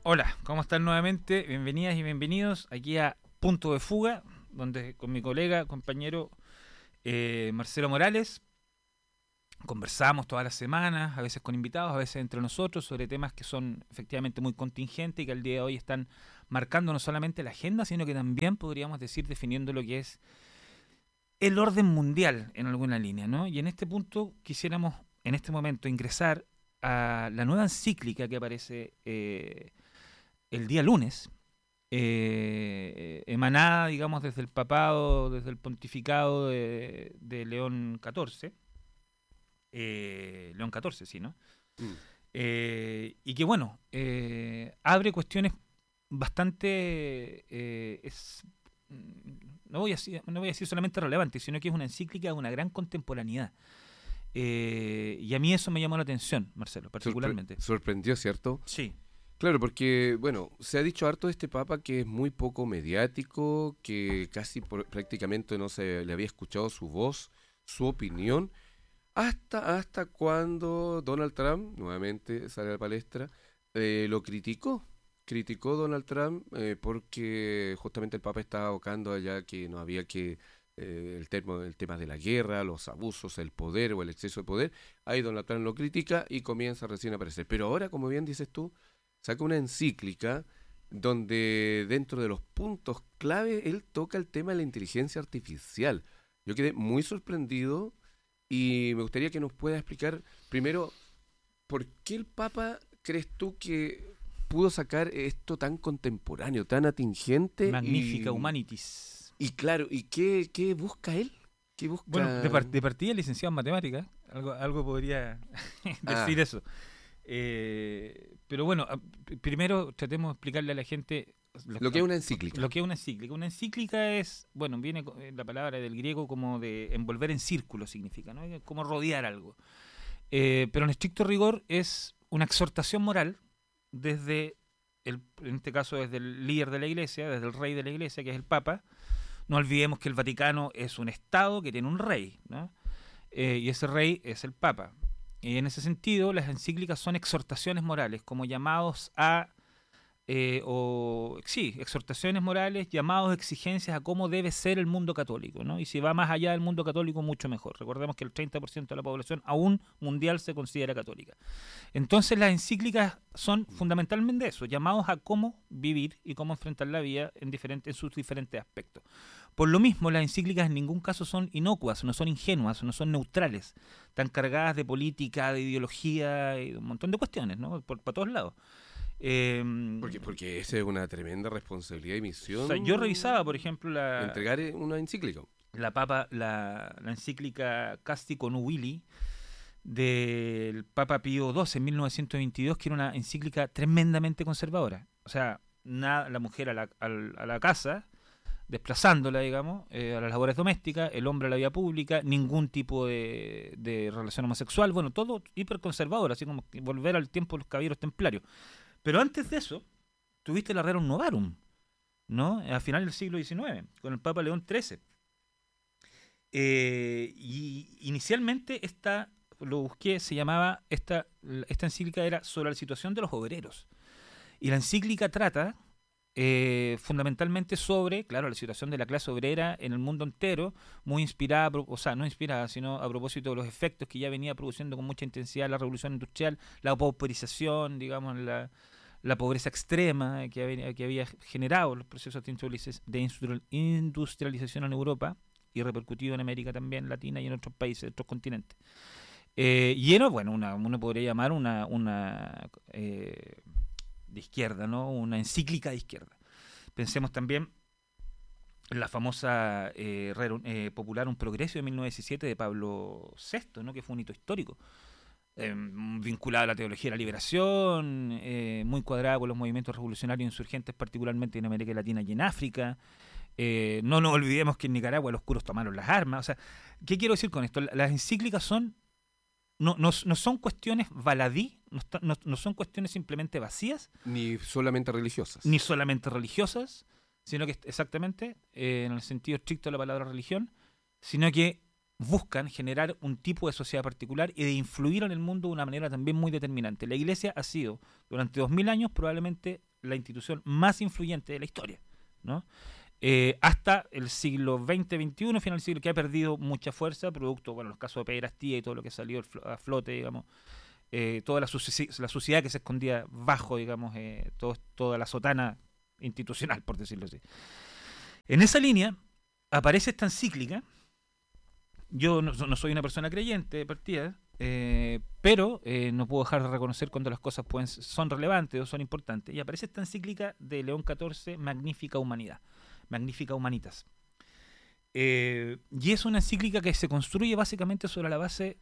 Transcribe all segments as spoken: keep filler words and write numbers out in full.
Hola, ¿cómo están nuevamente? Bienvenidas y bienvenidos aquí a Punto de Fuga, donde con mi colega, compañero eh, Marcelo Morales conversamos todas las semanas, a veces con invitados, a veces entre nosotros, sobre temas que son efectivamente muy contingentes y que al día de hoy están marcando no solamente la agenda, sino que también podríamos decir definiendo lo que es el orden mundial en alguna línea, ¿no? Y en este punto quisiéramos en este momento ingresar a la nueva encíclica que aparece eh, el día lunes, eh, emanada, digamos, desde el papado, desde el pontificado de, de León catorce, eh, León catorce, sí, ¿no? Mm. Eh, y que, bueno, eh, abre cuestiones bastante, eh, es, no, voy a, decir- no voy a decir solamente relevantes, sino que es una encíclica de una gran contemporaneidad. Eh, y a mí eso me llamó la atención, Marcelo, Sorpre- particularmente. sorprendió, ¿cierto? Sí. Claro, porque, bueno, se ha dicho harto de este papa que es muy poco mediático, que casi por- prácticamente no se le había escuchado su voz, su opinión, hasta, hasta cuando Donald Trump, nuevamente sale a la palestra, eh, lo criticó. Criticó Donald Trump eh, porque justamente el papa estaba abocando allá que no había que eh, el, termo- el tema de la guerra, los abusos, el poder o el exceso de poder. Ahí Donald Trump lo critica y comienza recién a aparecer. Pero ahora, como bien dices tú, saca una encíclica donde dentro de los puntos clave él toca el tema de la inteligencia artificial. Yo quedé muy sorprendido y me gustaría que nos pueda explicar primero por qué el Papa crees tú que pudo sacar esto tan contemporáneo, tan atingente Magnífica y, Humanities. y claro, y qué, qué busca él, qué Bueno, de, busca... par- de partida licenciado en matemáticas, algo, algo podría Ah, decir eso. Eh, pero bueno, a- p- primero tratemos de explicarle a la gente lo, lo que es una encíclica. lo que es una encíclica. Una encíclica es, bueno, viene co- eh, la palabra del griego como de envolver en círculo significa, ¿no? Como rodear algo. Eh, pero en estricto rigor es una exhortación moral desde, el, en este caso desde el líder de la iglesia, desde el rey de la iglesia, que es el Papa. No olvidemos que el Vaticano es un estado que tiene un rey, ¿no? Eh, y ese rey es el Papa. Y en ese sentido, las encíclicas son exhortaciones morales, como llamados a, eh, o sí, exhortaciones morales, llamados, exigencias a cómo debe ser el mundo católico, ¿no? Y si va más allá del mundo católico, mucho mejor. Recordemos que el treinta por ciento de la población aún mundial se considera católica. Entonces las encíclicas son fundamentalmente eso, llamados a cómo vivir y cómo enfrentar la vida en, diferentes, en sus diferentes aspectos. Por lo mismo, las encíclicas en ningún caso son inocuas, no son ingenuas, no son neutrales, están cargadas de política, de ideología y de un montón de cuestiones, ¿no? Por, para todos lados. Eh, Porque, porque esa es una tremenda responsabilidad y o sea, yo revisaba, por misión, ejemplo, la, entregar eh, una encíclica. la, papa, la, la encíclica Casti Conuvili del Papa Pío doce en mil novecientos veintidós, que era una encíclica tremendamente conservadora. O sea, nada, la mujer a la, al- a la casa, desplazándola, digamos, eh, a las labores domésticas, el hombre a la vida pública, ningún tipo de, de relación homosexual, bueno, todo hiperconservador, así como que volver al tiempo de los caballeros templarios. Pero antes de eso, tuviste la Rerum Novarum, ¿no? A finales del siglo diecinueve, con el Papa León trece. Eh, y inicialmente esta, lo busqué, se llamaba, esta, esta encíclica era sobre la situación de los obreros. Y la encíclica trata eh, fundamentalmente sobre, claro, la situación de la clase obrera en el mundo entero, muy inspirada, o sea, no inspirada, sino a propósito de los efectos que ya venía produciendo con mucha intensidad la revolución industrial, la pauperización, digamos, la, la pobreza extrema que había, que había generado los procesos de industrialización en Europa y repercutido en América también, Latina y en otros países, otros continentes. Eh, y era, bueno, una, uno podría llamar una, una eh, de izquierda, ¿no? Una encíclica de izquierda. Pensemos también en la famosa eh, eh, popular Un Progreso de mil novecientos diecisiete de Pablo sexto, ¿no? Que fue un hito histórico, eh, vinculada a la teología de la liberación, eh, muy cuadrada con los movimientos revolucionarios insurgentes, particularmente en América Latina y en África. Eh, no nos olvidemos que en Nicaragua los curos tomaron las armas. O sea, ¿qué quiero decir con esto? Las encíclicas son no, no, no son cuestiones baladí, no, está, no, no son cuestiones simplemente vacías, Ni solamente religiosas. ni solamente religiosas, sino que exactamente, eh, en el sentido estricto de la palabra religión, sino que buscan generar un tipo de sociedad particular y de influir en el mundo de una manera también muy determinante. La Iglesia ha sido, durante dos mil años, probablemente la institución más influyente de la historia, ¿no? Eh, hasta el siglo veinte veintiuno, final del siglo, que ha perdido mucha fuerza, producto, bueno, los casos de pederastía y todo lo que salió a flote, digamos, eh, toda la, suci la suciedad que se escondía bajo, digamos, eh, todo, toda la sotana institucional, por decirlo así. En esa línea aparece esta encíclica. Yo no, no soy una persona creyente de partida, eh, pero eh, no puedo dejar de reconocer cuando las cosas pueden, son relevantes o son importantes. Y aparece esta encíclica de León catorce, Magnifica Humanidad. Magnifica Humanitas. Eh, y es una encíclica que se construye básicamente sobre la base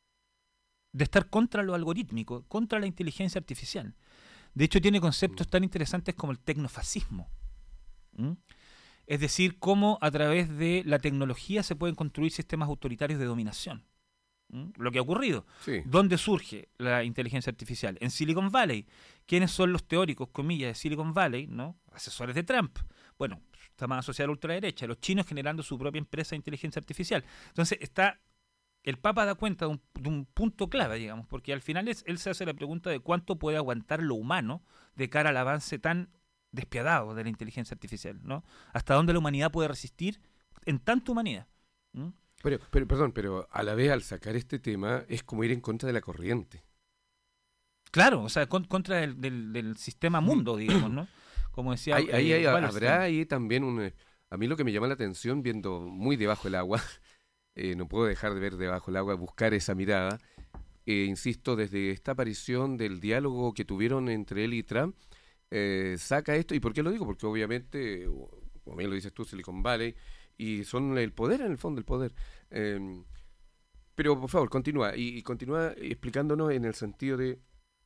de estar contra lo algorítmico, contra la inteligencia artificial. De hecho, tiene conceptos tan interesantes como el tecnofascismo. ¿Mm? Es decir, cómo a través de la tecnología se pueden construir sistemas autoritarios de dominación. ¿Mm? Lo que ha ocurrido. Sí. ¿Dónde surge la inteligencia artificial? En Silicon Valley. ¿Quiénes son los teóricos, comillas, de Silicon Valley? ¿No? Asesores de Trump. Bueno, está más asociado a la ultraderecha, los chinos generando su propia empresa de inteligencia artificial. Entonces, está el Papa da cuenta de un, de un punto clave, digamos, porque al final es, él se hace la pregunta de cuánto puede aguantar lo humano de cara al avance tan despiadado de la inteligencia artificial, ¿no? Hasta dónde la humanidad puede resistir en tanta humanidad. ¿Mm? Pero, pero, perdón, pero a la vez al sacar este tema es como ir en contra de la corriente. Claro, o sea, con, contra del, del, del sistema mundo, digamos, ¿no? Como decía, ahí, ahí, eh, ahí habrá ahí también un... A mí lo que me llama la atención, viendo muy debajo del agua, eh, no puedo dejar de ver debajo del agua, buscar esa mirada, eh, insisto, desde esta aparición del diálogo que tuvieron entre él y Trump, eh, saca esto. ¿Y por qué lo digo? Porque obviamente, como bien lo dices tú, Silicon Valley, y son el poder, en el fondo, el poder. Eh, pero, por favor, continúa, y, y continúa explicándonos en el sentido de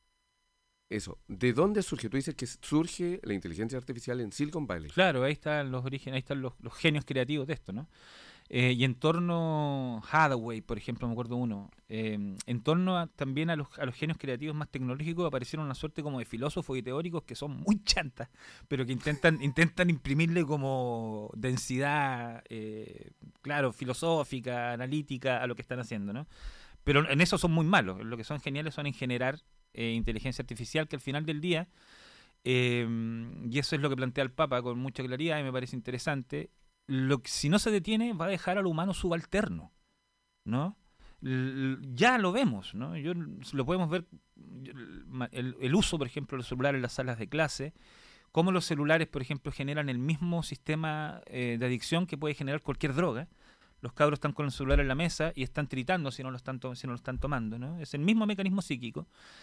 eso, ¿de dónde surge? Tú dices que surge la inteligencia artificial en Silicon Valley. Claro, ahí están los orígenes, ahí están los, los genios creativos de esto, ¿no? Eh, y en torno a Hathaway, por ejemplo, me acuerdo uno, eh, en torno a, también a los, a los genios creativos más tecnológicos aparecieron una suerte como de filósofos y teóricos que son muy chantas, pero que intentan intentan imprimirle como densidad, eh, claro, filosófica, analítica a lo que están haciendo, ¿no? Pero en eso son muy malos, lo que son geniales son en generar eh, inteligencia artificial que al final del día, eh, y eso es lo que plantea el Papa con mucha claridad y me parece interesante, lo que, si no se detiene va a dejar al humano subalterno, ¿no? L- ya lo vemos, ¿no? Yo, lo podemos ver, el, el uso, por ejemplo, de los celulares en las salas de clase, cómo los celulares, por ejemplo, generan el mismo sistema eh, de adicción que puede generar cualquier droga. Los cabros están con el celular en la mesa y están tritando si no lo están, to- si no lo están tomando, ¿no? Es el mismo mecanismo psíquico.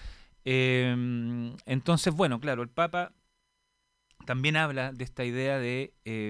Eh, entonces, bueno, claro, el Papa también habla de esta idea de... Eh,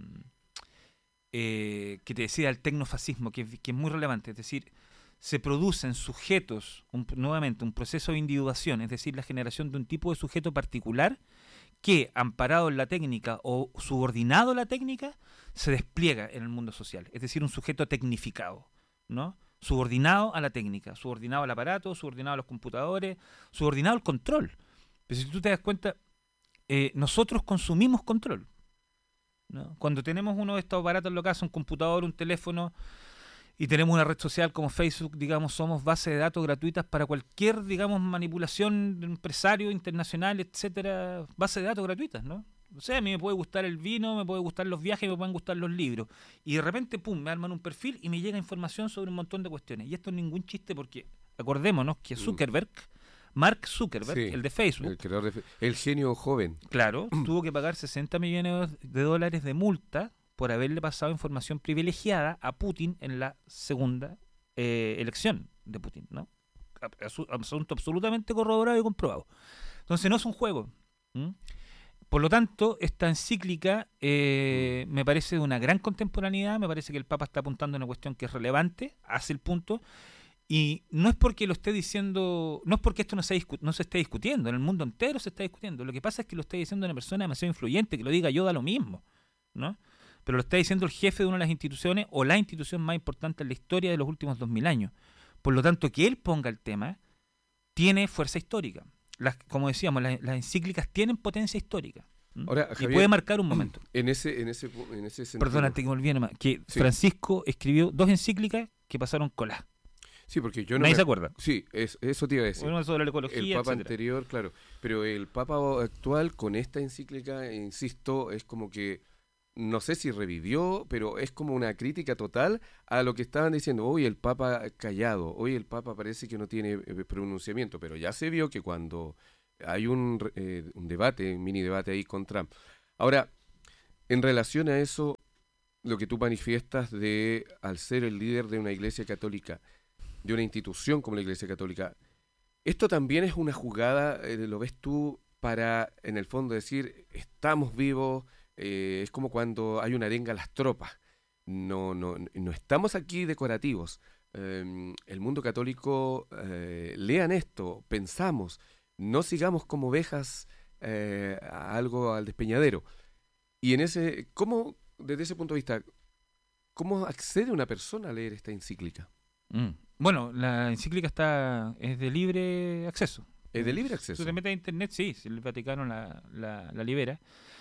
Eh, que te decía el tecnofascismo, que, que es muy relevante, es decir, se producen sujetos, un, nuevamente un proceso de individuación, es decir, la generación de un tipo de sujeto particular que, amparado en la técnica o subordinado a la técnica, se despliega en el mundo social, es decir, un sujeto tecnificado, ¿no? Subordinado a la técnica, subordinado al aparato, subordinado a los computadores, subordinado al control. Pero si tú te das cuenta, eh, nosotros consumimos control, ¿no? Cuando tenemos uno de estos aparatos en la casa, un computador, un teléfono, y tenemos una red social como Facebook, digamos, somos base de datos gratuitas para cualquier, digamos, manipulación de empresario internacional, etcétera, base de datos gratuitas, ¿no? O sea, a mí me puede gustar el vino, me puede gustar los viajes, me pueden gustar los libros, y de repente, pum, me arman un perfil y me llega información sobre un montón de cuestiones. Y esto es ningún chiste porque, acordémonos que Zuckerberg, Mark Zuckerberg, Sí, el de Facebook, el creador de Fe- el genio joven. claro, tuvo que pagar sesenta millones de dólares de multa por haberle pasado información privilegiada a Putin en la segunda eh, elección de Putin, ¿no? Asu- Asunto absolutamente corroborado y comprobado. Entonces no es un juego. ¿Mm? Por lo tanto, esta encíclica eh, me parece de una gran contemporaneidad, me parece que el Papa está apuntando a una cuestión que es relevante, hace el punto. Y no es porque lo esté diciendo, no es porque esto no se, discu- no se esté discutiendo, en el mundo entero se está discutiendo. Lo que pasa es que lo está diciendo una persona demasiado influyente, que lo diga yo da lo mismo, ¿no? Pero lo está diciendo el jefe de una de las instituciones o la institución más importante en la historia de los últimos dos mil años. Por lo tanto, que él ponga el tema tiene fuerza histórica. Las, como decíamos, las, las encíclicas tienen potencia histórica. ¿Mm? Ahora, Y Javier, puede marcar un momento. En ese, en ese, pu- en ese sentido. Perdón, antes que me olvide nomás, que Sí. Francisco escribió dos encíclicas que pasaron colá. Sí, porque yo no Nadie me- se acuerda. Sí, es- eso te iba a decir. Uno sobre la ecología, El Papa etcétera. anterior, claro, pero el Papa actual con esta encíclica, insisto, es como que, no sé si revivió, pero es como una crítica total a lo que estaban diciendo. Hoy el Papa callado, hoy el Papa parece que no tiene eh, pronunciamiento, pero ya se vio que cuando hay un, re- eh, un debate, un mini debate ahí con Trump. Ahora, en relación a eso, lo que tú manifiestas de, al ser el líder de una iglesia católica, de una institución como la iglesia católica, esto también es una jugada, eh, lo ves tú, para, en el fondo, decir, estamos vivos, eh, es como cuando hay una arenga a las tropas. No, no, no estamos aquí decorativos. Eh, el mundo católico, eh, lean esto, pensamos, no sigamos como ovejas eh, a algo al despeñadero. Y en ese, ¿cómo, desde ese punto de vista, cómo accede una persona a leer esta encíclica? Mm. Bueno, la encíclica está es de libre acceso. ¿Es de libre Si acceso? tú te metes a internet, sí, si el Vaticano la, la, la libera.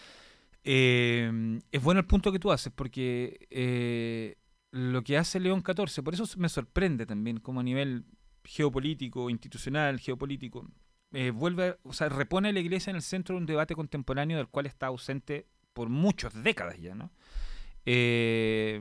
Eh, es bueno el punto que tú haces, porque eh, lo que hace León catorce, por eso me sorprende también, como a nivel geopolítico, institucional, geopolítico, eh, vuelve, a- o sea, repone a la Iglesia en el centro de un debate contemporáneo del cual está ausente por muchas décadas ya, ¿no? Eh,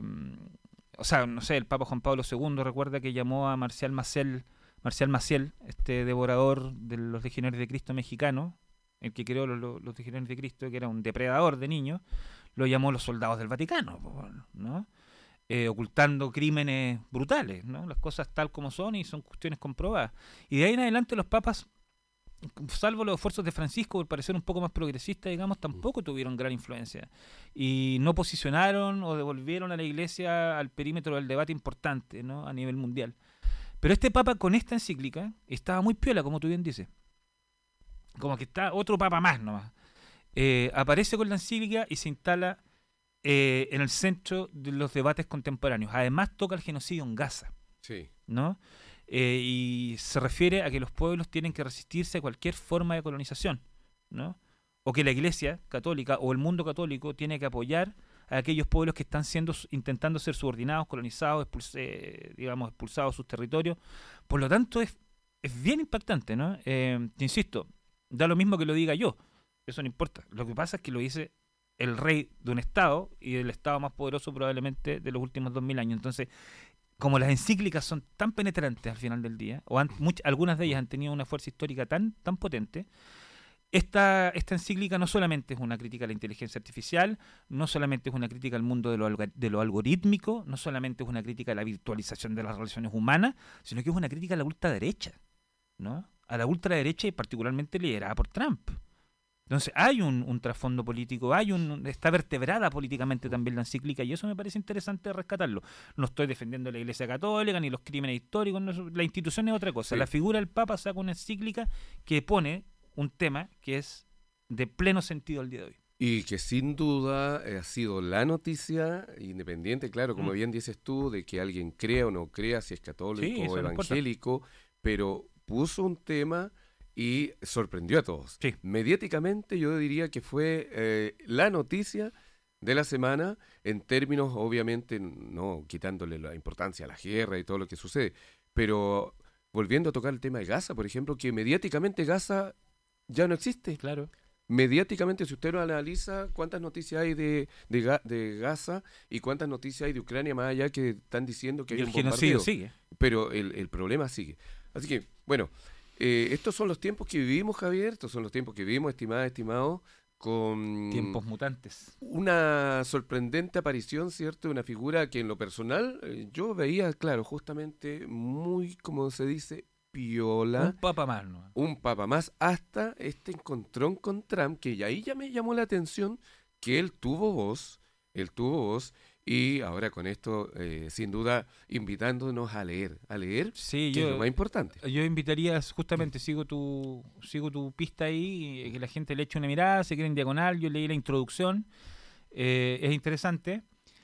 o sea, no sé, el Papa Juan Pablo segundo recuerda que llamó a Marcial Maciel, Marcial Maciel, este devorador de los legionarios de Cristo mexicano, el que creó los, los, los legionarios de Cristo, que era un depredador de niños, lo llamó los soldados del Vaticano, po, ¿no? Eh, ocultando crímenes brutales, ¿no? Las cosas tal como son y son cuestiones comprobadas. Y de ahí en adelante los papas, salvo los esfuerzos de Francisco por parecer un poco más progresista, digamos, tampoco tuvieron gran influencia. Y no posicionaron o devolvieron a la Iglesia al perímetro del debate importante, ¿no? A nivel mundial. Pero este papa con esta encíclica estaba muy piola, como tú bien dices. Como que está otro papa más nomás. Eh, aparece con la encíclica y se instala eh, en el centro de los debates contemporáneos. Además toca el genocidio en Gaza, Sí. ¿no? Eh, y se refiere a que los pueblos tienen que resistirse a cualquier forma de colonización, ¿no? O que la Iglesia católica o el mundo católico tiene que apoyar a aquellos pueblos que están siendo intentando ser subordinados, colonizados, expuls eh, digamos expulsados de sus territorios. Por lo tanto es, es bien impactante, ¿no? Eh, te insisto, da lo mismo que lo diga yo, eso no importa. Lo que pasa es que lo dice el rey de un estado y del estado más poderoso probablemente de los últimos dos mil años. Entonces, como las encíclicas son tan penetrantes al final del día, o han, much, algunas de ellas han tenido una fuerza histórica tan, tan potente, esta, esta encíclica no solamente es una crítica a la inteligencia artificial, no solamente es una crítica al mundo de lo, alga- de lo algorítmico, no solamente es una crítica a la virtualización de las relaciones humanas, sino que es una crítica a la ultraderecha, ¿no? A la ultraderecha y particularmente liderada por Trump. Entonces hay un, un trasfondo político, hay un, está vertebrada políticamente también la encíclica y eso me parece interesante rescatarlo. No estoy defendiendo la Iglesia Católica ni los crímenes históricos, no, la institución es otra cosa. Sí. La figura del Papa saca una encíclica que pone un tema que es de pleno sentido al día de hoy. Y que sin duda eh, ha sido la noticia, independiente, claro, como Mm. bien dices tú, de que alguien crea o no crea, si es católico Sí, eso o no importa. evangélico, pero puso un tema y sorprendió a todos. Sí. Mediáticamente yo diría que fue eh, la noticia de la semana, en términos, obviamente, no quitándole la importancia a la guerra y todo lo que sucede, pero volviendo a tocar el tema de Gaza, por ejemplo, que mediáticamente Gaza ya no existe. Claro. Mediáticamente, si usted lo analiza, cuántas noticias hay de, de, Ga- de Gaza y cuántas noticias hay de Ucrania más allá que están diciendo que Y hay el un genocidio bombardeo. sigue. Pero el, el problema sigue. Así que, bueno, eh, estos son los tiempos que vivimos, Javier, estos son los tiempos que vivimos, estimada, estimado, con Tiempos mutantes. una sorprendente aparición, ¿cierto? De una figura que en lo personal eh, yo veía, claro, justamente muy, como se dice, piola, Un papa más, ¿no? un papa más, hasta este encontrón con Trump, que ya ahí ya me llamó la atención que él tuvo voz, él tuvo voz, y ahora con esto, eh, sin duda, invitándonos a leer, a leer, Sí, que es lo yo, más importante. yo invitaría, justamente, sigo tu, sigo tu pista ahí, eh, que la gente le eche una mirada, se quede en diagonal, yo leí la introducción, eh, es interesante.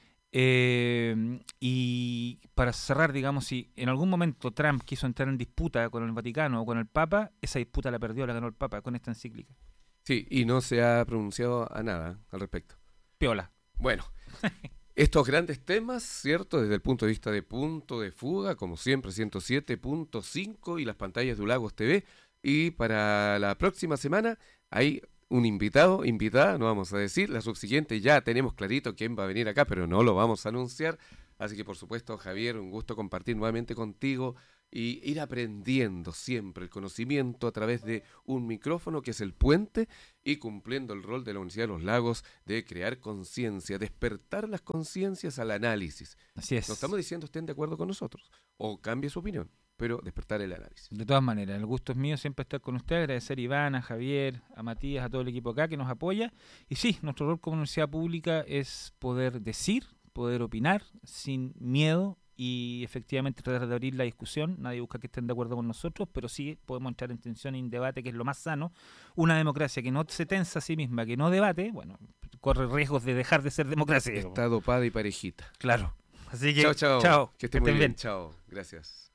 Eh, y para cerrar, digamos, si en algún momento Trump quiso entrar en disputa con el Vaticano o con el Papa, esa disputa la perdió, la ganó el Papa con esta encíclica. Sí, y no se ha pronunciado a nada al respecto. Piola. Bueno, estos grandes temas, ¿cierto? Desde el punto de vista de Punto de Fuga, como siempre, ciento siete punto cinco y las pantallas de Ulagos T V. Y para la próxima semana hay un invitado, invitada, no vamos a decir. La subsiguiente ya tenemos clarito quién va a venir acá, pero no lo vamos a anunciar. Así que, por supuesto, Javier, un gusto compartir nuevamente contigo y ir aprendiendo siempre el conocimiento a través de un micrófono que es el puente y cumpliendo el rol de la Universidad de los Lagos de crear conciencia, despertar las conciencias al análisis. Así es. No estamos diciendo estén de acuerdo con nosotros o cambie su opinión, pero despertar el análisis. De todas maneras, el gusto es mío siempre estar con usted, agradecer a Iván, a Javier, a Matías, a todo el equipo acá que nos apoya. Y sí, nuestro rol como universidad pública es poder decir, poder opinar sin miedo y efectivamente tratar de abrir la discusión. Nadie busca que estén de acuerdo con nosotros, pero sí podemos entrar en tensión y en debate, que es lo más sano. Una democracia que no se tensa a sí misma, que no debate, bueno, corre riesgos de dejar de ser democracia. Está dopada y parejita. Claro. Así que, chao, chao. chao. Que estén muy bien. bien. Chao. Gracias.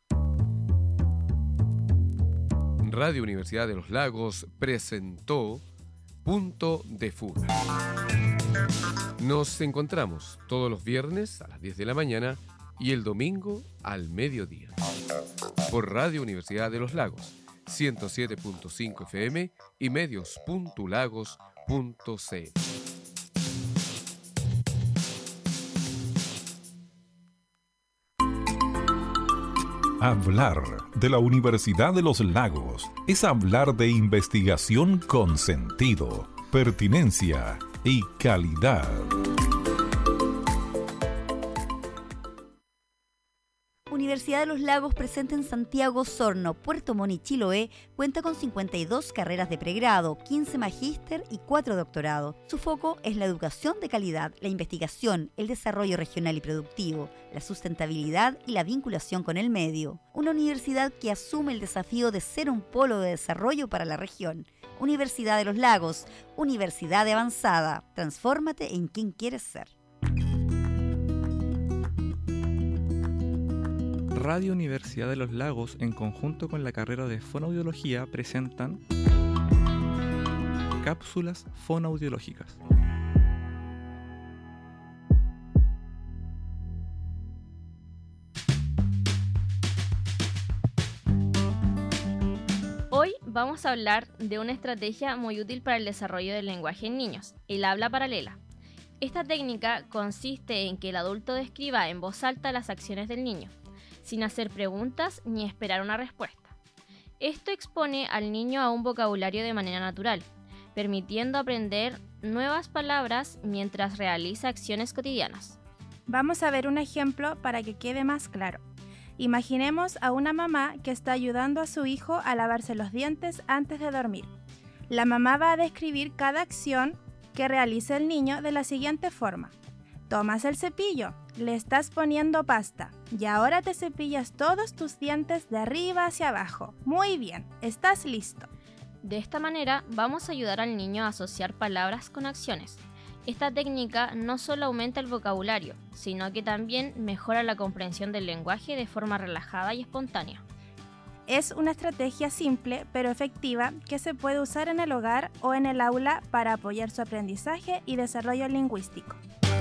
Radio Universidad de los Lagos presentó Punto de Fuga. Nos encontramos todos los viernes a las diez de la mañana y el domingo al mediodía. Por Radio Universidad de los Lagos, ciento siete punto cinco F M y medios punto lagos punto c l. Hablar de la Universidad de los Lagos es hablar de investigación con sentido, pertinencia y calidad. Universidad de los Lagos presente en Santiago, Osorno, Puerto Montt y Chiloé cuenta con cincuenta y dos carreras de pregrado, quince magíster y cuatro doctorado. Su foco es la educación de calidad, la investigación, el desarrollo regional y productivo, la sustentabilidad y la vinculación con el medio. Una universidad que asume el desafío de ser un polo de desarrollo para la región. Universidad de los Lagos, universidad de avanzada. Transfórmate en quien quieres ser. Radio Universidad de los Lagos, en conjunto con la carrera de Fonoaudiología, presentan cápsulas fonoaudiológicas. Hoy vamos a hablar de una estrategia muy útil para el desarrollo del lenguaje en niños, el habla paralela. Esta técnica consiste en que el adulto describa en voz alta las acciones del niño, sin hacer preguntas ni esperar una respuesta. Esto expone al niño a un vocabulario de manera natural, permitiendo aprender nuevas palabras mientras realiza acciones cotidianas. Vamos a ver un ejemplo para que quede más claro. Imaginemos a una mamá que está ayudando a su hijo a lavarse los dientes antes de dormir. La mamá va a describir cada acción que realiza el niño de la siguiente forma. Tomas el cepillo, le estás poniendo pasta y ahora te cepillas todos tus dientes de arriba hacia abajo. Muy bien, estás listo. De esta manera vamos a ayudar al niño a asociar palabras con acciones. Esta técnica no solo aumenta el vocabulario, sino que también mejora la comprensión del lenguaje de forma relajada y espontánea. Es una estrategia simple pero efectiva que se puede usar en el hogar o en el aula para apoyar su aprendizaje y desarrollo lingüístico.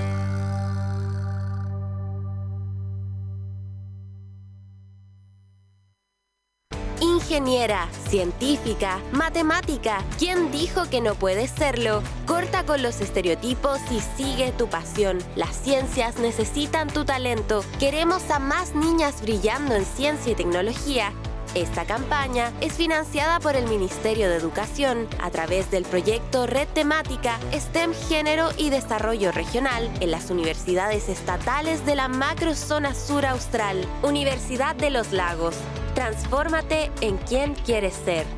Ingeniera, científica, matemática, ¿quién dijo que no puedes serlo? Corta con los estereotipos y sigue tu pasión. Las ciencias necesitan tu talento. Queremos a más niñas brillando en ciencia y tecnología. Esta campaña es financiada por el Ministerio de Educación a través del proyecto Red Temática STEM Género y Desarrollo Regional en las universidades estatales de la macrozona sur austral. Universidad de los Lagos. Transfórmate en quien quieres ser.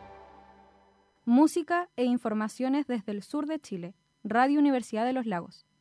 Música e informaciones desde el sur de Chile. Radio Universidad de los Lagos.